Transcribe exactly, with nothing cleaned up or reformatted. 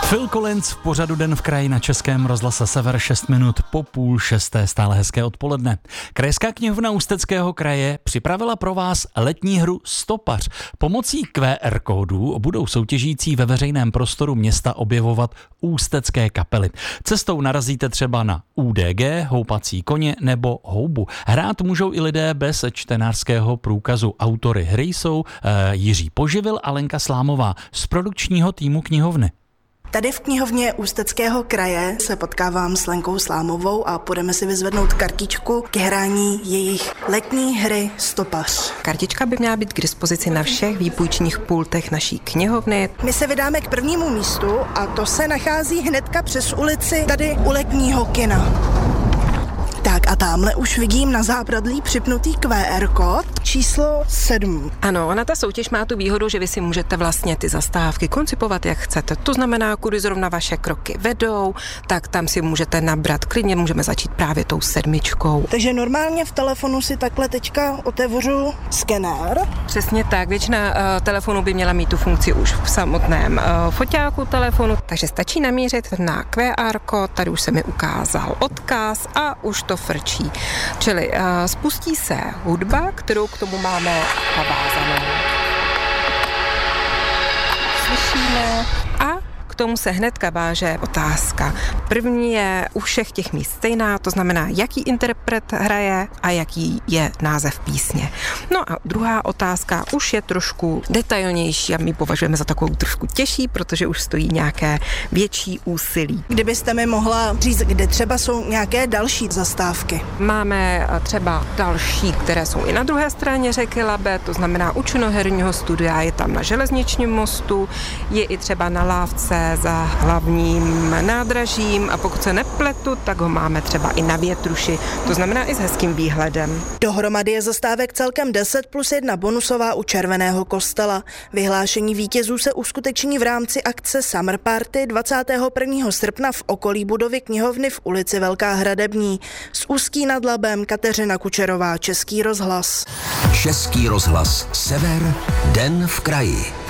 Phil Collins v pořadu Den v kraji na Českém rozhlase Sever šest minut po půl šesté, stále hezké odpoledne. Krajská knihovna Ústeckého kraje připravila pro vás letní hru Stopař. Pomocí Q R kódů budou soutěžící ve veřejném prostoru města objevovat ústecké kapely. Cestou narazíte třeba na U D G, houpací koně nebo houbu. Hrát můžou i lidé bez čtenářského průkazu. Autory hry jsou e, Jiří Poživil a Lenka Slámová z produkčního týmu knihovny. Tady v knihovně Ústeckého kraje se potkávám s Lenkou Slámovou a půjdeme si vyzvednout kartičku k hrání jejich letní hry Stopař. Kartička by měla být k dispozici na všech výpůjčních pultech naší knihovny. My se vydáme k prvnímu místu a to se nachází hnedka přes ulici tady u letního kina. Tak a tamhle už vidím na zábradlí připnutý Q R kód číslo sedm. Ano, ona ta soutěž má tu výhodu, že vy si můžete vlastně ty zastávky koncipovat, jak chcete. To znamená, kudy zrovna vaše kroky vedou, tak tam si můžete nabrat. Klidně můžeme začít právě tou sedmičkou. Takže normálně v telefonu si takhle teďka otevřu skenér. Přesně tak, většina uh, telefonů by měla mít tu funkci už v samotném uh, foťáku telefonu, takže stačí namířit na Q R kód, tady už se mi ukázal odkaz a už to frčí. Čili uh, spustí se hudba, kterou k tomu máme navázanou. Slyšíme a k tomu se hnedka váže otázka. První je u všech těch míst stejná, to znamená, jaký interpret hraje a jaký je název písně. No a druhá otázka už je trošku detailnější a my považujeme za takovou trošku těžší, protože už stojí nějaké větší úsilí. Kdybyste mi mohla říct, kde třeba jsou nějaké další zastávky? Máme třeba další, které jsou i na druhé straně řeky Labe, to znamená u činoherního studia, je tam na železničním mostu, je i třeba na lávce za hlavním nádražím a pokud se nepletu, tak ho máme třeba i na Větruši, to znamená i s hezkým výhledem. Dohromady je zastávek celkem deset plus jedna bonusová u Červeného kostela. Vyhlášení vítězů se uskuteční v rámci akce Summer Party dvacátého prvního srpna v okolí budovy knihovny v ulici Velká Hradební. Z Ústí nad Labem Kateřina Kučerová, Český rozhlas. Český rozhlas Sever, Den v kraji.